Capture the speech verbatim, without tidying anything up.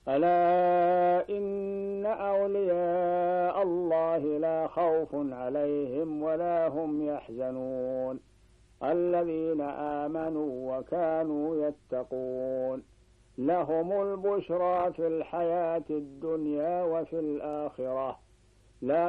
ألا إن أولياء الله لا خوف عليهم ولا هم يحزنون الذين آمنوا وكانوا يتقون لهم البشرى في الحياة الدنيا وفي الآخرة لا